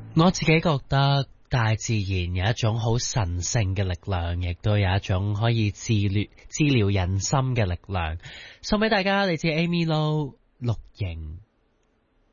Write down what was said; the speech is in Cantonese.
我自己覺得大自然有一種好神聖嘅力量，亦都有一種可以治療人心嘅力量。送俾大家嚟自 Amy Lo 綠營。